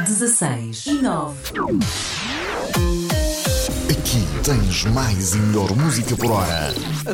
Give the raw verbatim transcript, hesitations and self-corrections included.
dezasseis e nove. Aqui tens mais e melhor música por hora.